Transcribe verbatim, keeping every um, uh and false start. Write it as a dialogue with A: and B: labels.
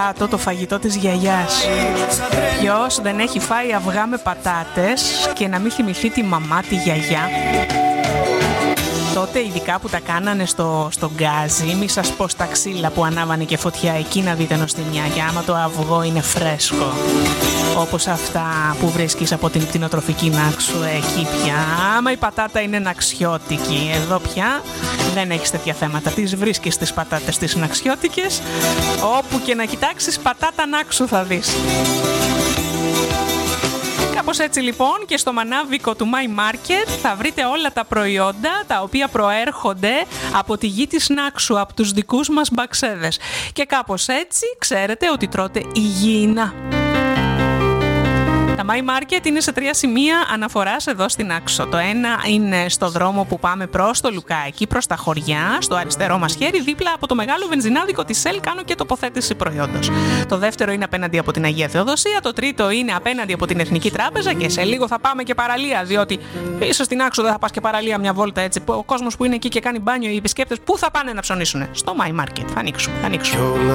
A: το φαγητό της γιαγιάς. Ποιος δεν έχει φάει αυγά με πατάτες και να μην θυμηθεί τη μαμά, τη γιαγιά? Τότε ειδικά που τα κάνανε στο, στο γκάζι, μη σας πω στα ξύλα που ανάβανε και φωτιά, εκεί να δείτε νοστιμιά. Και άμα το αυγό είναι φρέσκο, όπως αυτά που βρίσκεις από την κτηνοτροφική Νάξου, εκεί πια. Άμα η πατάτα είναι ναξιώτικη, εδώ πια δεν έχεις τέτοια θέματα. Τις βρίσκεις τις πατάτες τις ναξιώτικες, όπου και να κοιτάξεις πατάτα Νάξου θα δεις. Κάπως έτσι λοιπόν και στο μανάβικο του My Market θα βρείτε όλα τα προϊόντα τα οποία προέρχονται από τη γη της Νάξου, από τους δικούς μας μπαξέδες. Και κάπως έτσι ξέρετε ότι τρώτε υγιεινά. Τα My Market είναι σε τρία σημεία αναφοράς εδώ στην Άξο. Το ένα είναι στο δρόμο που πάμε προς το Λουκάκι, προς τα χωριά, στο αριστερό μας χέρι, δίπλα από το μεγάλο βενζινάδικο της Shell, κάνω και τοποθέτηση προϊόντος. Το δεύτερο είναι απέναντι από την Αγία Θεοδοσία, το τρίτο είναι απέναντι από την Εθνική Τράπεζα και σε λίγο θα πάμε και παραλία, διότι ίσως στην Άξο δεν θα πας και παραλία μια βόλτα έτσι. Ο κόσμος που είναι εκεί και κάνει μπάνιο, οι επισκέπτες, πού θα πάνε να ψωνίσουνε? Στο My Market. Θα ανοίξουν, θα ανοίξουν.